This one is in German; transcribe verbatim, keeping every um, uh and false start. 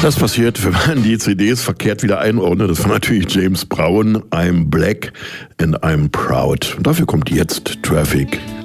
Das passiert, wenn man die C Ds verkehrt wieder einordnet. Das war natürlich James Brown, I'm Black and I'm Proud. Und dafür kommt jetzt Traffic